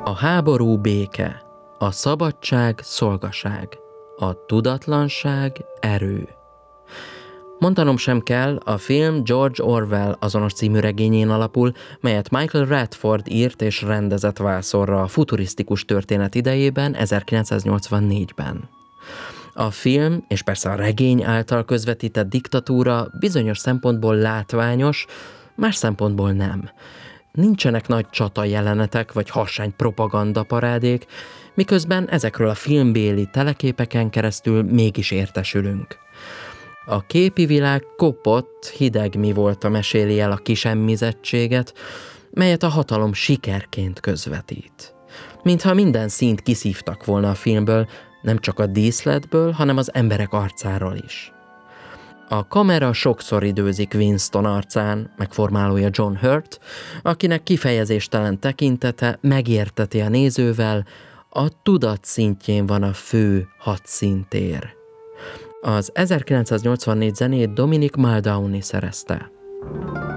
A háború béke, a szabadság szolgaság, a tudatlanság erő. Mondanom sem kell, a film George Orwell azonos című regényén alapul, melyet Michael Radford írt és rendezett vászonra a futurisztikus történet idejében, 1984-ben. A film, és persze a regény által közvetített diktatúra bizonyos szempontból látványos, más szempontból nem. Nincsenek nagy csata jelenetek vagy harsány propagandaparádék, miközben ezekről a filmbéli teleképeken keresztül mégis értesülünk. A képi világ kopott, hideg mi volt a meséli el a kisemmizettséget, melyet a hatalom sikerként közvetít. Mintha minden színt kiszívtak volna a filmből, nem csak a díszletből, hanem az emberek arcáról is. A kamera sokszor időzik Winston arcán, megformálója John Hurt, akinek kifejezéstelen tekintete megérteti a nézővel, a tudat szintjén van a fő hadszintér. Az 1984 zenét Dominic Muldowney szerezte.